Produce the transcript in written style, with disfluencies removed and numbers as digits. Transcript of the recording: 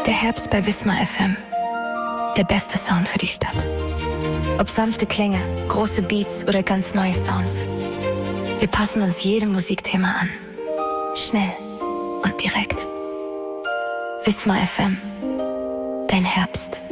Der Herbst bei Wismar FM. Der beste Sound für die Stadt. Ob sanfte Klänge, große Beats oder ganz neue Sounds. Wir passen uns jedem Musikthema an. Schnell und direkt. Wismar FM. Dein Herbst.